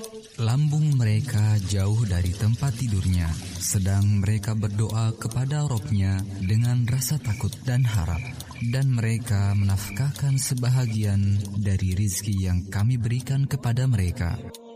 Lambung mereka jauh dari tempat tidurnya, sedang mereka berdoa kepada Rabb-nya dengan rasa takut dan harap. Dan mereka menafkahkan sebahagian dari rizki yang kami berikan kepada mereka.